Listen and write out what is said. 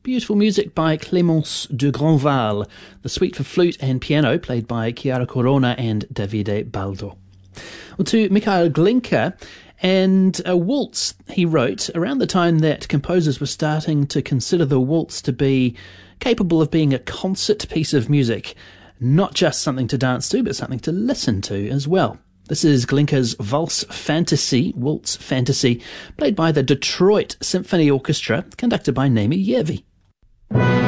beautiful music by Clémence de Grandval, the suite for flute and piano played by Chiara Corona and Davide Baldo. Well, to Mikhail Glinka, and a waltz he wrote around the time that composers were starting to consider the waltz to be capable of being a concert piece of music, not just something to dance to, but something to listen to as well. This is Glinka's Waltz Fantasy, played by the Detroit Symphony Orchestra, conducted by Naimi Yevi.